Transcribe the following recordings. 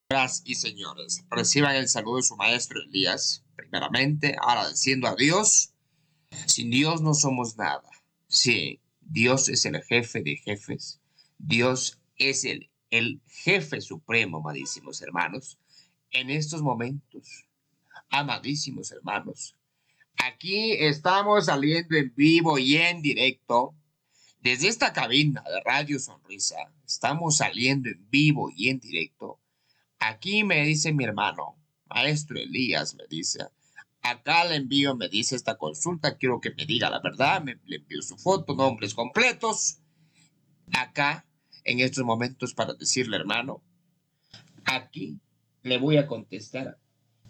Señoras y señores, reciban el saludo de su maestro Elías, primeramente, agradeciendo a Dios. Sin Dios no somos nada. Sí, Dios es el jefe de jefes. Dios es el jefe supremo, amadísimos hermanos. En estos momentos, amadísimos hermanos, aquí estamos saliendo en vivo y en directo desde esta cabina de Radio Sonrisa. Estamos saliendo en vivo y en directo. Aquí me dice mi hermano, maestro Elías, me dice, acá le envío, me dice esta consulta, quiero que me diga la verdad, le envío su foto, nombres completos, acá, en estos momentos para decirle, hermano, aquí le voy a contestar.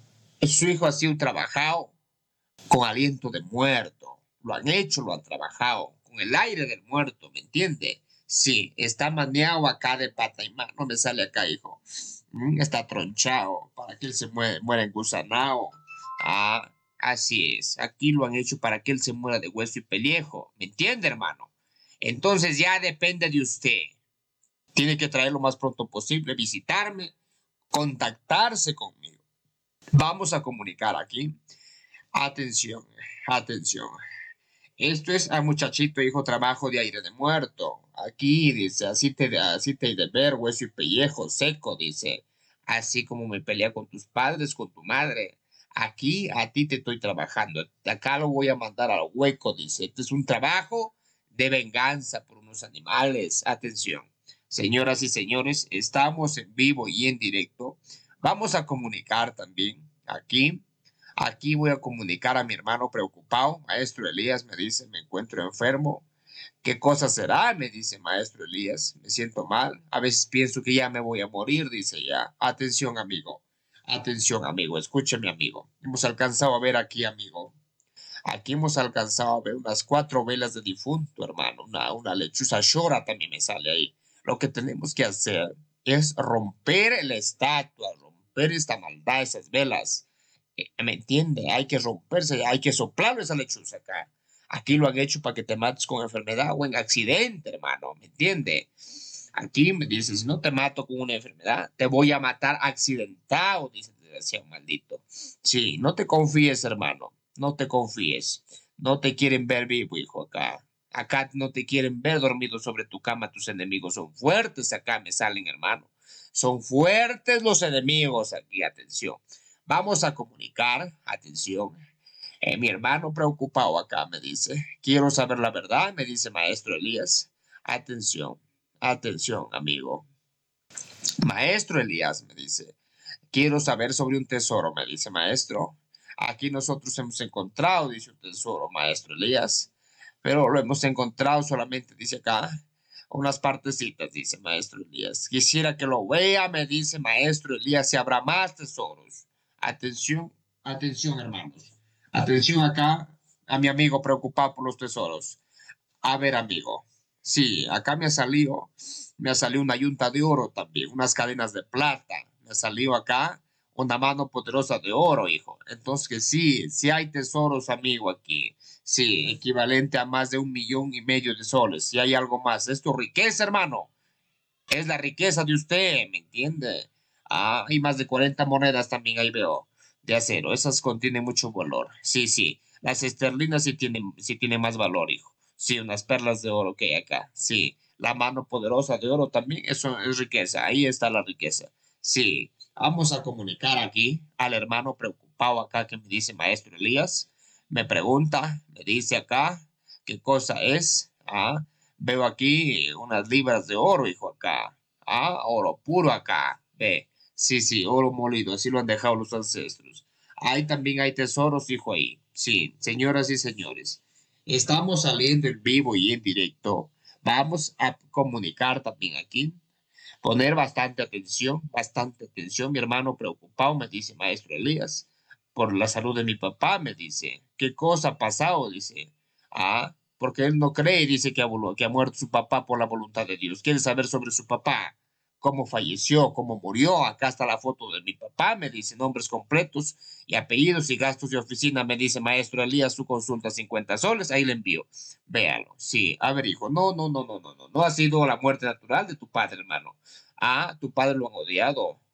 Su hijo ha sido trabajado con aliento de muerto, lo han hecho, lo han trabajado, con el aire del muerto, ¿me entiende? Sí, está maneado acá de pata y mano, me sale acá, hijo. Está tronchado, para que él se muera engusanado. Ah, así es, aquí lo han hecho para que él se muera de hueso y pellejo, ¿me entiende, hermano? Entonces ya depende de usted. Tiene que traer lo más pronto posible, visitarme, contactarse conmigo. Vamos a comunicar aquí. Atención, atención. Esto es a muchachito, hijo, trabajo de aire de muerto. Aquí dice, así te de ver, hueso y pellejo seco, dice. Así como me pelea con tus padres, con tu madre. Aquí a ti te estoy trabajando. De acá lo voy a mandar al hueco, dice. Este es un trabajo de venganza por unos animales. Atención. Señoras y señores, estamos en vivo y en directo. Vamos a comunicar también aquí. Aquí voy a comunicar a mi hermano preocupado. Maestro Elías me dice, me encuentro enfermo. ¿Qué cosa será? Me dice maestro Elías. Me siento mal. A veces pienso que ya me voy a morir, dice ya. Atención, amigo. Atención, amigo. Escúcheme, amigo. Hemos alcanzado a ver aquí, amigo. Aquí hemos alcanzado a ver unas 4 velas de difunto, hermano. Una lechuza llora también me sale ahí. Lo que tenemos que hacer es romper la estatua, romper esta maldad, esas velas. ¿Me entiende? Hay que romperse, hay que soplarle esa lechuza acá. Aquí lo han hecho para que te mates con enfermedad o en accidente, hermano. ¿Me entiende? Aquí me dice, si no te mato con una enfermedad, te voy a matar accidentado, dice el desgraciado maldito. Sí, no te confíes, hermano. No te confíes. No te quieren ver vivo, hijo, acá. Acá no te quieren ver dormido sobre tu cama. Tus enemigos son fuertes. Acá me salen, hermano. Son fuertes los enemigos aquí. Atención. Vamos a comunicar. Atención. Mi hermano preocupado acá me dice. Quiero saber la verdad, me dice maestro Elías. Atención. Atención, amigo. Maestro Elías me dice. Quiero saber sobre un tesoro, me dice maestro. Aquí nosotros hemos encontrado, dice un tesoro, maestro Elías, pero lo hemos encontrado solamente, dice acá, unas partecitas, dice maestro Elías. Quisiera que lo vea, me dice maestro Elías, si habrá más tesoros. Atención, atención, hermanos. Atención acá a mi amigo preocupado por los tesoros. A ver, amigo. Sí, acá me ha salido una yunta de oro también, unas cadenas de plata. Me ha salido acá una mano poderosa de oro, hijo. Entonces que sí, sí hay tesoros, amigo, aquí. Sí, equivalente a más de 1,5 millones de soles. Si hay algo más, es tu riqueza, hermano. Es la riqueza de usted, ¿me entiende? Ah, hay más de 40 monedas también ahí veo de acero. Esas contienen mucho valor. Sí, sí. Las esterlinas sí tienen más valor, hijo. Sí, unas perlas de oro que hay acá. Sí. La mano poderosa de oro también, eso es riqueza. Ahí está la riqueza. Sí. Vamos a comunicar aquí al hermano preocupado acá que me dice maestro Elías. Me pregunta, me dice acá qué cosa es. Ah, veo aquí unas libras de oro, hijo, acá. Ah, oro puro acá. Ve. Sí, sí, oro molido. Así lo han dejado los ancestros. Ahí también hay tesoros, hijo, ahí. Sí, señoras y señores. Estamos saliendo en vivo y en directo. Vamos a comunicar también aquí. Poner bastante atención. Mi hermano preocupado me dice, maestro Elías, por la salud de mi papá, me dice. ¿Qué cosa ha pasado? Dice. Ah, porque él no cree, dice que ha muerto su papá por la voluntad de Dios. Quiere saber sobre su papá, cómo falleció, cómo murió. Acá está la foto de mi papá, me dice nombres completos y apellidos y gastos de oficina. Me dice, maestro Elías, su consulta 50 soles, ahí le envío. Véalo. Sí, a ver, hijo, no ha sido la muerte natural de tu padre, hermano. Ah, tu padre lo han odiado.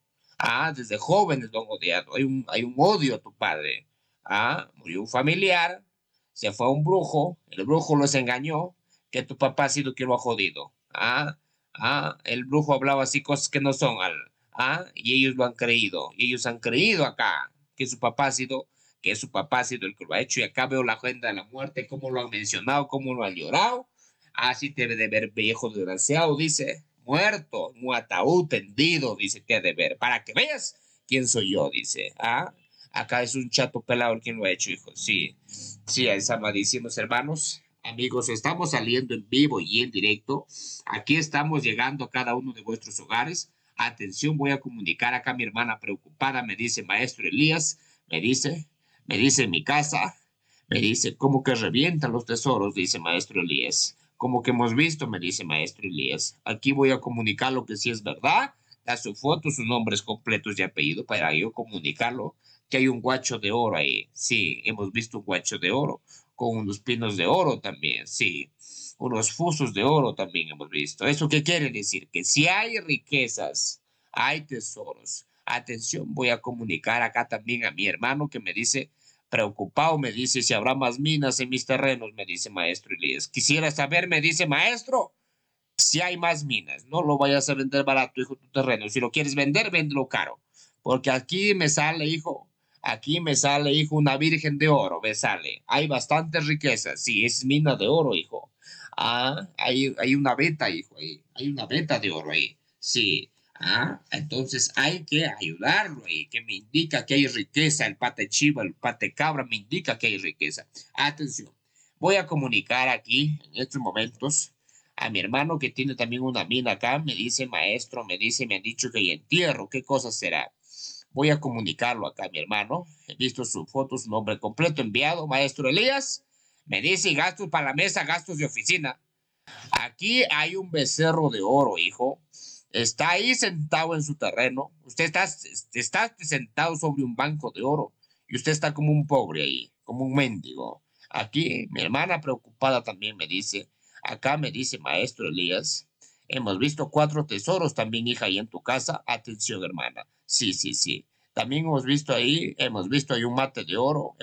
Desde jóvenes lo han odiado. Hay un odio a tu padre. Murió un familiar, se fue a un brujo, el brujo los engañó, que tu papá ha sido quien lo ha jodido. El brujo hablaba así cosas que no son, y ellos lo han creído. Y ellos han creído acá que su papá ha sido, que su papá ha sido el que lo ha hecho. Y acá veo la agenda de la muerte, cómo lo han mencionado, cómo lo han llorado. Así te debe de ver, viejo desgraciado, dice. Muerto, en un ataúd tendido, dice, te ha de ver. Para que veas quién soy yo, dice. Acá es un chato pelado el quien lo ha hecho, hijo. Sí, sí, amadísimos hermanos, amigos, estamos saliendo en vivo y en directo. Aquí estamos llegando a cada uno de vuestros hogares. Atención, voy a comunicar acá a mi hermana preocupada, me dice maestro Elías, me dice en mi casa, me dice, ¿cómo que revientan los tesoros? Dice maestro Elías. Como que hemos visto, me dice maestro Elías. Aquí voy a comunicar lo que sí es verdad. Da su foto, sus nombres completos y apellido para yo comunicarlo. Que hay un guacho de oro ahí. Sí, hemos visto un guacho de oro con unos pinos de oro también. Sí, unos fusos de oro también hemos visto. ¿Eso qué quiere decir? Que si hay riquezas, hay tesoros. Atención, voy a comunicar acá también a mi hermano que me dice preocupado, me dice si habrá más minas en mis terrenos, me dice maestro Elías. Quisiera saber, me dice maestro, si hay más minas. No lo vayas a vender barato, hijo, tu terreno. Si lo quieres vender, véndelo caro. Porque aquí me sale, hijo, una virgen de oro, me sale. Hay bastantes riquezas. Sí, es mina de oro, hijo. Hay una veta, hijo, ahí. Hay una veta de oro ahí. Sí. Entonces hay que ayudarlo ahí, que me indica que hay riqueza. El pate chiva, el pate cabra me indica que hay riqueza. Atención, voy a comunicar aquí en estos momentos a mi hermano que tiene también una mina acá. Me dice maestro, me han dicho que hay entierro. ¿Qué cosa será? Voy a comunicarlo acá a mi hermano. He visto su foto, su nombre completo enviado, maestro Elías. Me dice gastos para la mesa, gastos de oficina. Aquí hay un becerro de oro, hijo. Está ahí sentado en su terreno. Usted está sentado sobre un banco de oro y usted está como un pobre ahí, como un mendigo. Aquí mi hermana preocupada también me dice, acá me dice maestro Elías, hemos visto 4 tesoros también, hija, ahí en tu casa. Atención, hermana. Sí, sí, sí. También hemos visto ahí un mate de oro,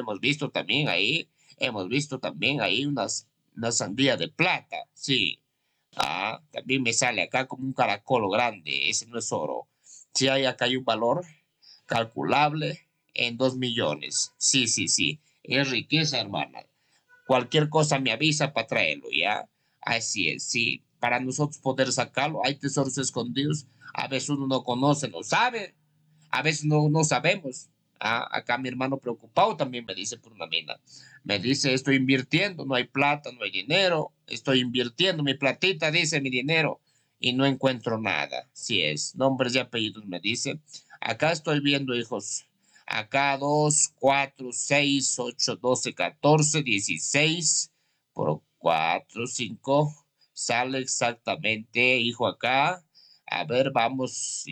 hemos visto también ahí una sandía de plata, sí. También me sale acá como un caracol grande, ese no es oro. Sí, acá hay un valor calculable en 2 millones. Sí, sí, sí. Es riqueza, hermana. Cualquier cosa me avisa para traerlo, ¿ya? Así es, sí. Para nosotros poder sacarlo, hay tesoros escondidos. A veces uno no conoce, no sabe. A veces no sabemos. Acá mi hermano preocupado también me dice por una mina. Me dice, estoy invirtiendo, no hay plata, no hay dinero. Estoy invirtiendo mi platita, dice mi dinero, y no encuentro nada. Sí es, nombres y apellidos me dice. Acá estoy viendo, hijos. Acá 2, 4, 6, 8, 12, 14, 16 por 4, 5. Sale exactamente, hijo, acá. A ver, vamos,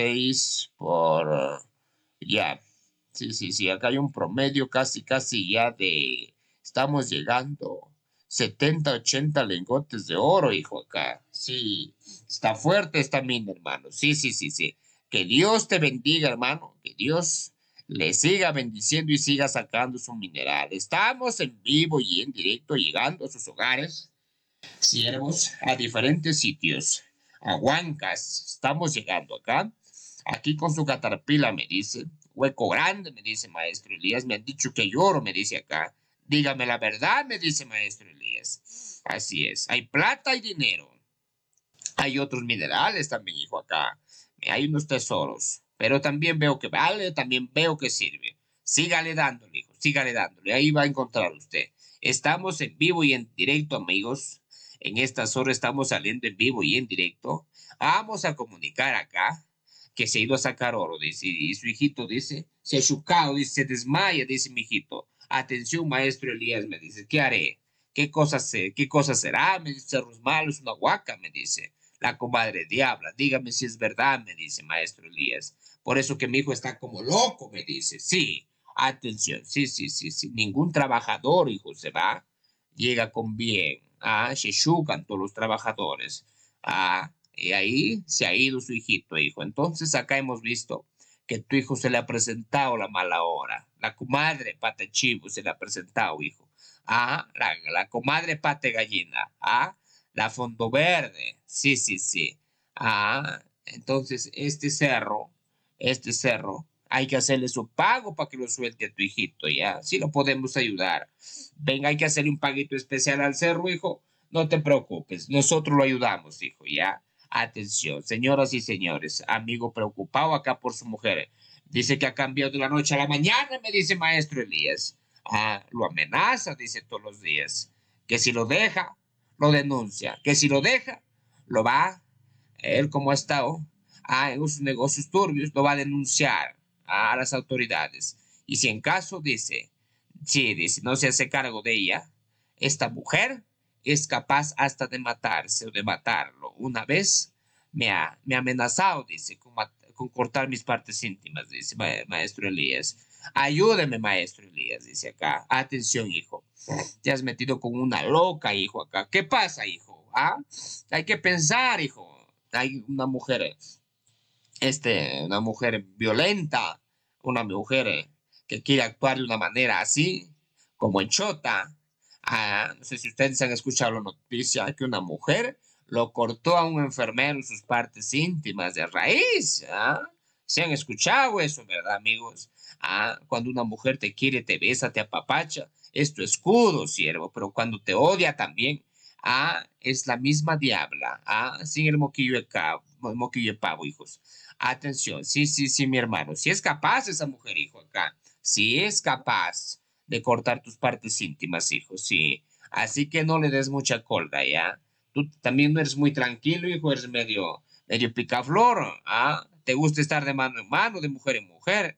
16 por... ya, sí, sí, sí, acá hay un promedio casi ya de... Estamos llegando 70, 80 lingotes de oro, hijo, acá. Sí, está fuerte esta mina, hermano. Sí, sí, sí, sí. Que Dios te bendiga, hermano. Que Dios le siga bendiciendo y siga sacando su mineral. Estamos en vivo y en directo llegando a sus hogares, siervos, a diferentes sitios, a Huancas. Estamos llegando acá. Aquí con su caterpillar me dice, hueco grande, me dice maestro Elías, me han dicho que lloro, me dice acá. Dígame la verdad, me dice maestro Elías. Así es, hay plata y dinero. Hay otros minerales también, hijo, acá. Hay unos tesoros, pero también veo que vale, también veo que sirve. Sígale dándole, hijo, sígale dándole. Ahí va a encontrar usted. Estamos en vivo y en directo, amigos. En estas horas estamos saliendo en vivo y en directo. Vamos a comunicar acá que se ha ido a sacar oro, dice, y su hijito dice, se ha chucado, dice, se desmaya, dice mi hijito. Atención, maestro Elías, me dice, ¿qué haré? ¿Qué cosa será? Me dice, Cerros Malos, una huaca, me dice. La comadre diabla, dígame si es verdad, me dice maestro Elías. Por eso que mi hijo está como loco, me dice. Sí, atención, sí, sí, sí, sí. Ningún trabajador, hijo, se va, llega con bien. Se chucan todos los trabajadores. Y ahí se ha ido su hijito, hijo. Entonces acá hemos visto que tu hijo se le ha presentado la mala hora. La comadre pata chivo se le ha presentado, hijo. La comadre pata gallina. La fondo verde. Sí, sí, sí. Entonces este cerro, hay que hacerle su pago para que lo suelte a tu hijito, ¿ya? Sí lo podemos ayudar. Venga, hay que hacerle un paguito especial al cerro, hijo. No te preocupes, nosotros lo ayudamos, hijo, ¿ya? Atención, señoras y señores, amigo preocupado acá por su mujer. Dice que ha cambiado de la noche a la mañana, me dice maestro Elías. Lo amenaza, dice todos los días. Que si lo deja, lo denuncia. Que si lo deja, lo va, él como ha estado en sus negocios turbios, lo va a denunciar a las autoridades. Y si en caso, dice, sí, dice, no se hace cargo de ella, esta mujer es capaz hasta de matarse o de matarlo. Una vez me ha amenazado, dice, con cortar mis partes íntimas, dice maestro Elías. Ayúdeme, maestro Elías, dice acá. Atención, hijo. Te has metido con una loca, hijo, acá. ¿Qué pasa, hijo? Hay que pensar, hijo. Hay una mujer violenta, una mujer que quiere actuar de una manera así, como en Chota. No sé si ustedes han escuchado la noticia que una mujer lo cortó a un enfermero en sus partes íntimas de raíz. ¿Se han escuchado eso, verdad, amigos? Cuando una mujer te quiere, te besa, te apapacha, es tu escudo, siervo, pero cuando te odia también, es la misma diabla, sin el moquillo de pavo, hijos. Atención, sí, sí, sí, mi hermano. Si es capaz esa mujer, hijo, acá. Si es capaz de cortar tus partes íntimas, hijo, sí. Así que no le des mucha colga, ¿ya? Tú también no eres muy tranquilo, hijo, eres medio picaflor, Te gusta estar de mano en mano, de mujer en mujer,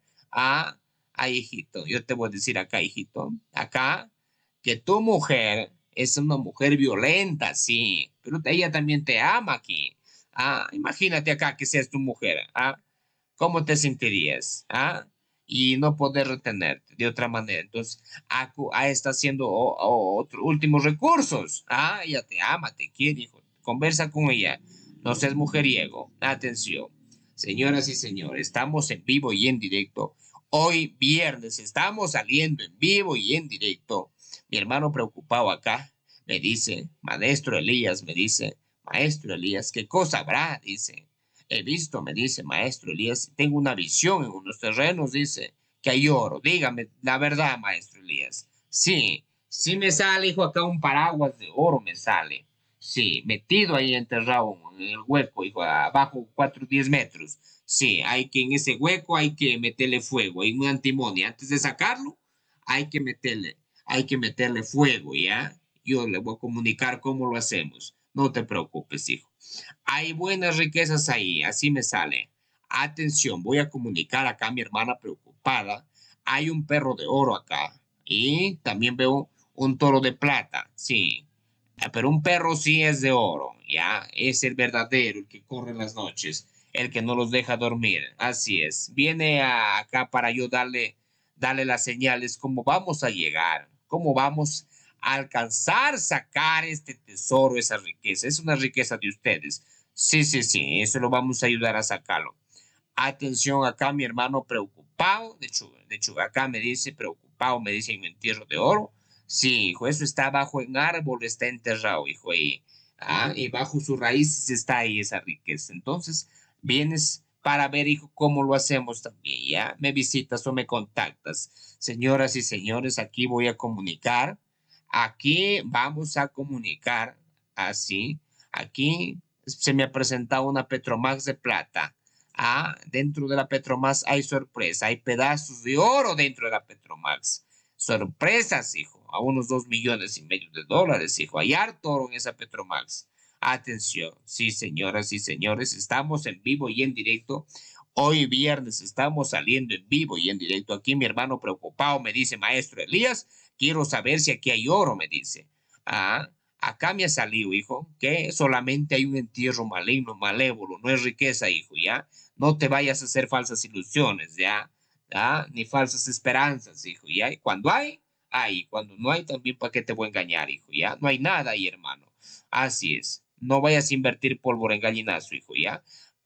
hijito. Yo te voy a decir acá, hijito, acá, que tu mujer es una mujer violenta, sí, pero ella también te ama aquí. Imagínate acá que seas tu mujer, ¿cómo te sentirías? Y no poder retenerte de otra manera. Entonces, está haciendo otros últimos recursos. Ella te ama, te quiere, hijo. Conversa con ella. No seas mujeriego. Atención. Señoras y señores, estamos en vivo y en directo. Hoy viernes estamos saliendo en vivo y en directo. Mi hermano preocupado acá me dice, maestro Elías, me dice, maestro Elías, ¿qué cosa habrá? Dice, he visto, me dice, maestro Elías, tengo una visión en unos terrenos, dice, que hay oro. Dígame la verdad, maestro Elías. Sí, sí me sale, hijo, acá un paraguas de oro me sale. Sí, metido ahí enterrado en el hueco, hijo, abajo 4 o 10 metros. Sí, en ese hueco hay que meterle fuego, hay un antimonio. Antes de sacarlo, hay que meterle, hay que meterle fuego, ¿ya? Yo le voy a comunicar cómo lo hacemos. No te preocupes, hijo. Hay buenas riquezas ahí, así me sale. Atención, voy a comunicar acá a mi hermana preocupada. Hay un perro de oro acá y también veo un toro de plata, sí. Pero un perro sí es de oro, ya. Es el verdadero, el que corre en las noches, el que no los deja dormir. Así es. Viene acá para yo darle las señales, cómo vamos a llegar, cómo vamos alcanzar, sacar este tesoro, esa riqueza. Es una riqueza de ustedes. Sí, sí, sí, eso lo vamos a ayudar a sacarlo. Atención acá, mi hermano preocupado, de hecho, acá me dice preocupado, me dice en entierro de oro. Sí, hijo, eso está bajo en árbol, está enterrado, hijo, y bajo sus raíces está ahí esa riqueza. Entonces, vienes para ver, hijo, cómo lo hacemos también, ¿ya? Me visitas o me contactas. Señoras y señores, aquí voy a comunicar. Aquí vamos a comunicar así. Aquí se me ha presentado una Petromax de plata. Dentro de la Petromax hay sorpresa, hay pedazos de oro dentro de la Petromax. Sorpresas, hijo, a unos 2,5 millones de dólares, hijo. Hay harto oro en esa Petromax. Atención, sí, señoras y señores, estamos en vivo y en directo. Hoy viernes estamos saliendo en vivo y en directo. Aquí mi hermano preocupado me dice, maestro Elías, quiero saber si aquí hay oro, me dice. Acá me ha salido, hijo, que solamente hay un entierro maligno, malévolo, no es riqueza, hijo, ¿ya? No te vayas a hacer falsas ilusiones, ¿ya? Ni falsas esperanzas, hijo, ¿ya? Y cuando hay. Cuando no hay, también, ¿para qué te voy a engañar, hijo, ¿ya? No hay nada ahí, hermano. Así es. No vayas a invertir pólvora en gallinazo, hijo, ¿ya?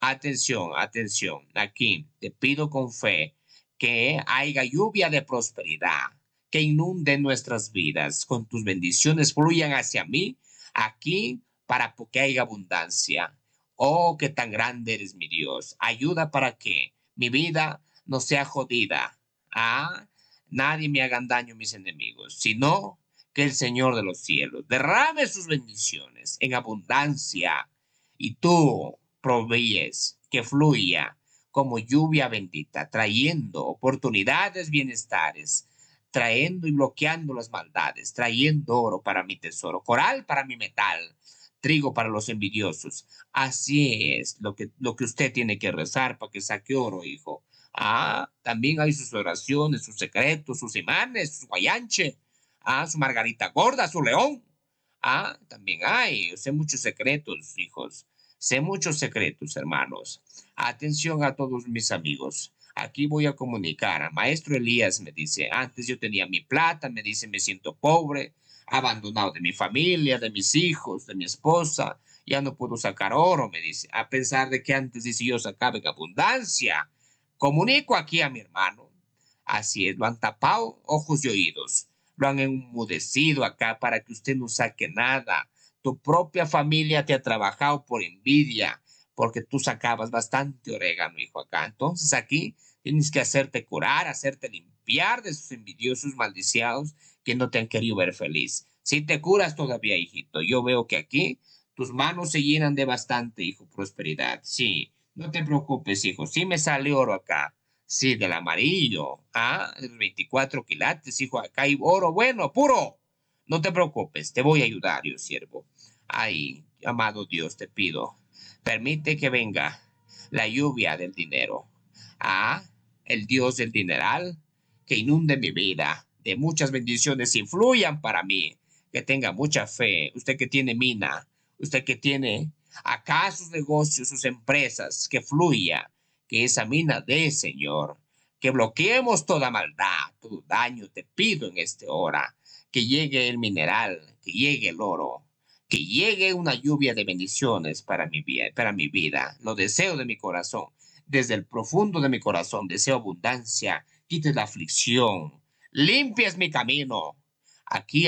Atención, atención. Aquí te pido con fe que haya lluvia de prosperidad, que inunde nuestras vidas, con tus bendiciones fluyan hacia mí, aquí, para que haya abundancia. Oh, qué tan grande eres mi Dios. Ayuda para que mi vida no sea jodida. Ah, nadie me hagan daño mis enemigos, sino que el Señor de los cielos derrame sus bendiciones en abundancia y tú provees que fluya como lluvia bendita, trayendo oportunidades, bienestares, trayendo y bloqueando las maldades, trayendo oro para mi tesoro, coral para mi metal, trigo para los envidiosos. Así es lo que usted tiene que rezar para que saque oro, hijo. Ah, también hay sus oraciones, sus secretos, sus imanes, su guayanche, ah, su margarita gorda, su león. Ah, también hay, sé muchos secretos, hijos. Sé muchos secretos, hermanos. Atención a todos mis amigos. Aquí voy a comunicar. Maestro Elías me dice, antes yo tenía mi plata, me dice, me siento pobre, abandonado de mi familia, de mis hijos, de mi esposa. Ya no puedo sacar oro, me dice, a pesar de que antes dice yo sacaba en abundancia. Comunico aquí a mi hermano. Así es, lo han tapado ojos y oídos. Lo han enmudecido acá para que usted no saque nada. Tu propia familia te ha trabajado por envidia, porque tú sacabas bastante orégano, hijo, acá. Entonces aquí tienes que hacerte curar, hacerte limpiar de esos envidiosos maldiciados que no te han querido ver feliz. Si te curas todavía, hijito, yo veo que aquí tus manos se llenan de bastante, hijo, prosperidad. Sí, no te preocupes, hijo. Sí me sale oro acá. Sí, del amarillo. Ah, de los 24 quilates, hijo. Acá hay oro bueno, puro. No te preocupes, te voy a ayudar, yo siervo. Ay, amado Dios, te pido, permite que venga la lluvia del dinero. Ah, el Dios del dineral, que inunde mi vida de muchas bendiciones, influyan para mí, que tenga mucha fe. Usted que tiene mina, usted que tiene acá sus negocios, sus empresas, que fluya, que esa mina dé, Señor, que bloqueemos toda maldad, todo daño, te pido en esta hora, que llegue el mineral, que llegue el oro, que llegue una lluvia de bendiciones para mi vida. Lo deseo de mi corazón. Desde el profundo de mi corazón deseo abundancia. Quites la aflicción. Limpies mi camino. Aquí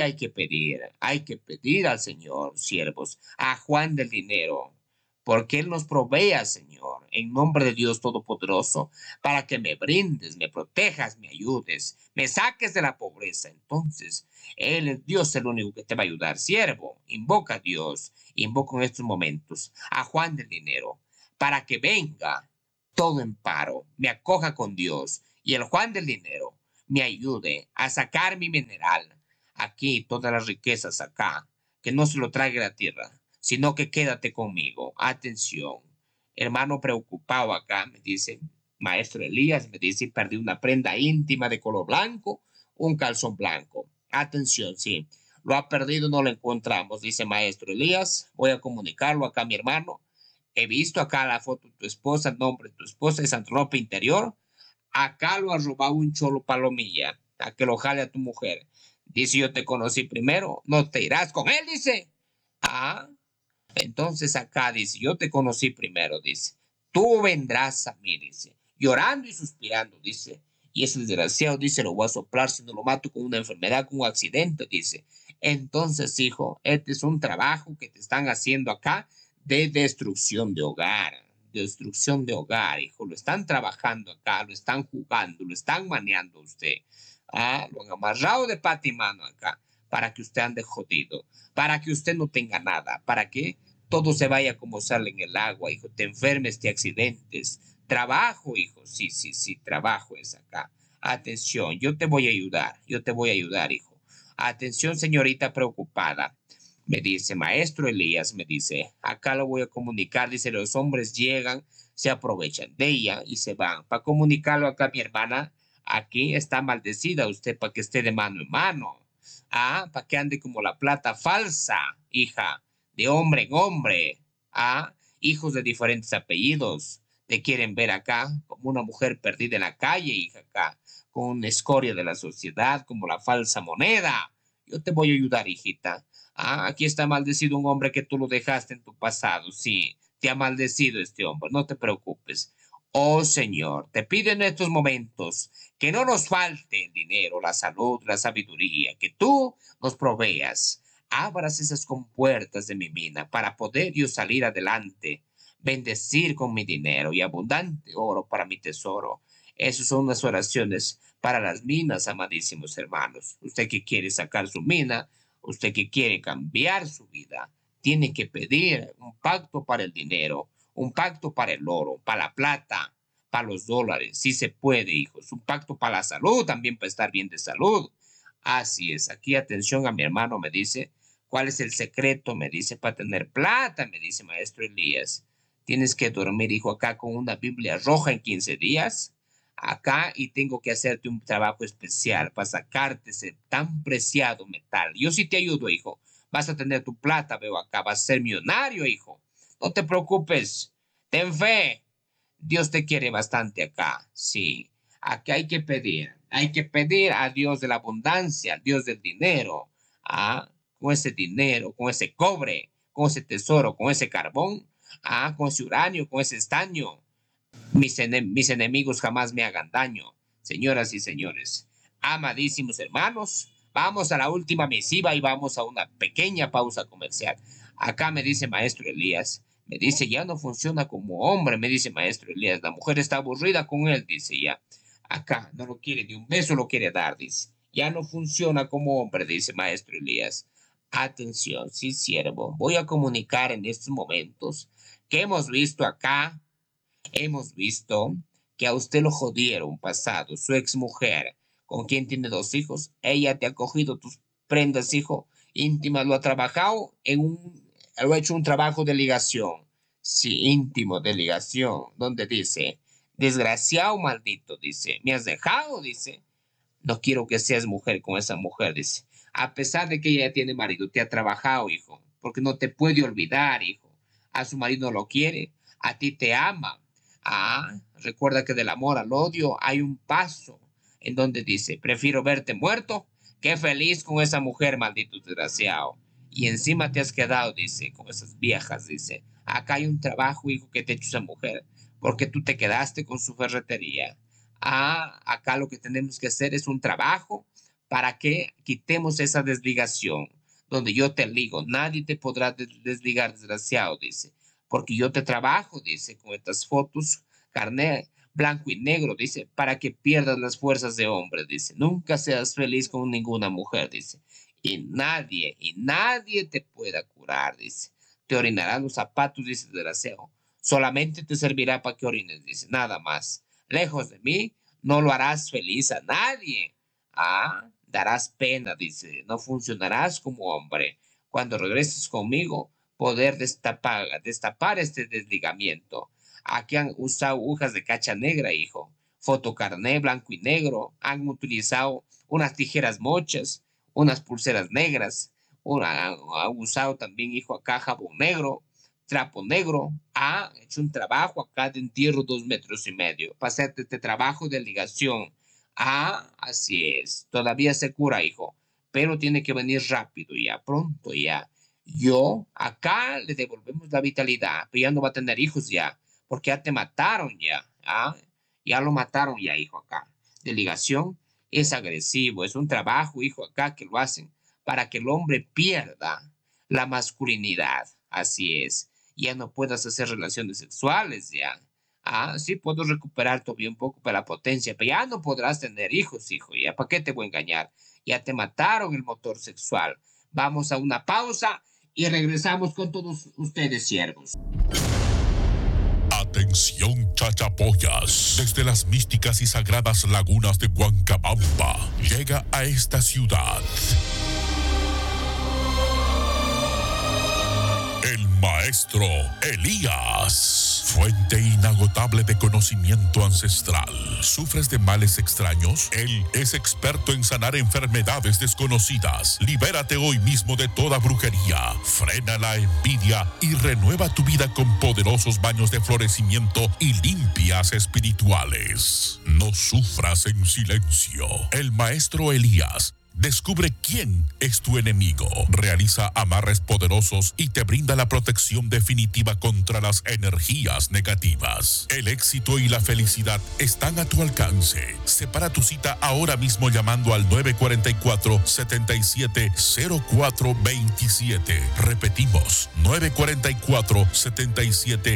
hay que pedir al Señor, siervos, a Juan del dinero, porque Él nos provea, Señor, en nombre de Dios Todopoderoso, para que me brindes, me protejas, me ayudes, me saques de la pobreza. Entonces, Él es Dios el único que te va a ayudar. Siervo, invoca a Dios, invoca en estos momentos a Juan del dinero, para que venga todo en paro, me acoja con Dios y el Juan del dinero me ayude a sacar mi mineral. Aquí, todas las riquezas acá, que no se lo traiga la tierra, sino que quédate conmigo. Atención, hermano preocupado acá, me dice, maestro Elías, me dice, perdí una prenda íntima de color blanco, un calzón blanco. Atención, sí, lo ha perdido, no lo encontramos, dice maestro Elías, voy a comunicarlo acá a mi hermano. He visto acá la foto de tu esposa, el nombre de tu esposa, esa ropa interior. Acá lo ha robado un cholo palomilla, a que lo jale a tu mujer. Dice, yo te conocí primero, no te irás con él, dice. Ah, entonces acá dice, yo te conocí primero, dice. Tú vendrás a mí, dice. Llorando y suspirando, dice. Y ese desgraciado dice, lo voy a soplar si no lo mato con una enfermedad, con un accidente, dice. Entonces, hijo, este es un trabajo que te están haciendo acá de destrucción de hogar. Destrucción de hogar, hijo. Lo están trabajando acá, lo están jugando, lo están maneando a usted. Ah, lo han amarrado de pata y mano acá para que usted ande jodido, para que usted no tenga nada, para que todo se vaya como sale en el agua, hijo, te enfermes, te accidentes. Trabajo, hijo, sí, sí, sí, trabajo es acá. Atención, yo te voy a ayudar, yo te voy a ayudar, hijo. Atención, señorita preocupada. Me dice, maestro Elías, me dice, acá lo voy a comunicar, dice, los hombres llegan, se aprovechan de ella y se van. Para comunicarlo acá a mi hermana, aquí está maldecida usted para que esté de mano en mano. Ah, para que ande como la plata falsa, hija, de hombre en hombre. Ah, hijos de diferentes apellidos. Te quieren ver acá como una mujer perdida en la calle, hija, acá, con una escoria de la sociedad, como la falsa moneda. Yo te voy a ayudar, hijita. Ah, aquí está maldecido un hombre que tú lo dejaste en tu pasado, sí. te ha maldecido este hombre, no te preocupes. Oh Señor, te pido en estos momentos que no nos falte el dinero, la salud, la sabiduría, que tú nos proveas. Abras esas compuertas de mi mina para poder yo salir adelante, bendecir con mi dinero y abundante oro para mi tesoro. Esas son unas oraciones para las minas, amadísimos hermanos. Usted que quiere sacar su mina, usted que quiere cambiar su vida, tiene que pedir un pacto para el dinero, un pacto para el oro, para la plata, para los dólares. Sí se puede, hijos. Un pacto para la salud, también para estar bien de salud. Así es. Aquí atención a mi hermano, me dice, ¿cuál es el secreto? Me dice, para tener plata, me dice maestro Elías. Tienes que dormir, hijo, acá con una Biblia roja en 15 días. Acá y tengo que hacerte un trabajo especial para sacarte ese tan preciado metal. Yo sí te ayudo, hijo. Vas a tener tu plata, veo acá. Vas a ser millonario, hijo. No te preocupes. Ten fe. Dios te quiere bastante acá. Sí. Aquí hay que pedir. Hay que pedir a Dios de la abundancia, al Dios del dinero. Ah, con ese dinero, con ese cobre, con ese tesoro, con ese carbón. Ah, con ese uranio, con ese estaño. Mis enemigos jamás me hagan daño. Señoras y señores, amadísimos hermanos, vamos a la última misiva y vamos a una pequeña pausa comercial. Acá me dice maestro Elías, me dice, ya no funciona como hombre, me dice maestro Elías, la mujer está aburrida con él, dice ya. Acá no lo quiere, ni un beso lo quiere dar, dice. Ya no funciona como hombre, dice maestro Elías. Atención, sí, siervo, voy a comunicar en estos momentos que hemos visto acá. Hemos visto que a usted lo jodieron pasado, su exmujer, con quien tiene 2 hijos. Ella te ha cogido tus prendas, hijo, íntimas, lo ha trabajado lo ha hecho un trabajo de ligación. Sí, íntimo de ligación, donde dice, desgraciado maldito, dice, me has dejado, dice. No quiero que seas mujer con esa mujer, dice. A pesar de que ella ya tiene marido, te ha trabajado, hijo, porque no te puede olvidar, hijo. A su marido no lo quiere, a ti te ama. Ah, recuerda que del amor al odio hay un paso en donde dice, prefiero verte muerto que feliz con esa mujer, maldito desgraciado. Y encima te has quedado, dice, con esas viejas, dice. Acá hay un trabajo, hijo, que te ha hecho esa mujer, porque tú te quedaste con su ferretería. Ah, acá lo que tenemos que hacer es un trabajo para que quitemos esa desligación, donde yo te ligo, nadie te podrá desligar, desgraciado, dice, porque yo te trabajo, dice, con estas fotos, carnet blanco y negro, dice, para que pierdas las fuerzas de hombre, dice, nunca seas feliz con ninguna mujer, dice, y nadie te pueda curar, dice, te orinarán los zapatos, dice, desgraciado, solamente te servirá para que orines, dice, nada más. Lejos de mí, no lo harás feliz a nadie. Ah, darás pena, dice, no funcionarás como hombre. Cuando regreses conmigo, poder destapar este desligamiento. Aquí han usado agujas de cacha negra, hijo. Fotocarné blanco y negro. Han utilizado unas tijeras mochas, unas pulseras negras. Han usado también, hijo, acá jabón negro, trapo negro. Ha hecho un trabajo acá de entierro 2,5 metros para hacerte este trabajo de ligación. Ah, así es. Todavía se cura, hijo, pero tiene que venir rápido ya, pronto ya. Yo acá le devolvemos la vitalidad, pero ya no va a tener hijos ya, porque ya te mataron ya. ¿Ah? Ya lo mataron ya, hijo, acá. De ligación es agresivo, es un trabajo, hijo, acá que lo hacen para que el hombre pierda la masculinidad. Así es. Ya no puedas hacer relaciones sexuales ya. Ah, sí, puedo recuperar todavía un poco para la potencia, pero ya no podrás tener hijos, hijo. ¿Ya para qué te voy a engañar? Ya te mataron el motor sexual. Vamos a una pausa y regresamos con todos ustedes, siervos. Atención, chachapoyas. Desde las místicas y sagradas lagunas de Huancabamba llega a esta ciudad el maestro Elías, fuente inagotable de conocimiento ancestral. ¿Sufres de males extraños? Él es experto en sanar enfermedades desconocidas. Libérate hoy mismo de toda brujería. Frena la envidia y renueva tu vida con poderosos baños de florecimiento y limpias espirituales. No sufras en silencio. El maestro Elías Descubre quién es tu enemigo. Realiza amarres poderosos y te brinda la protección definitiva contra las energías negativas. El éxito y la felicidad están a tu alcance. Separa tu cita ahora mismo llamando al 944-770427. Repetimos, 944-770427.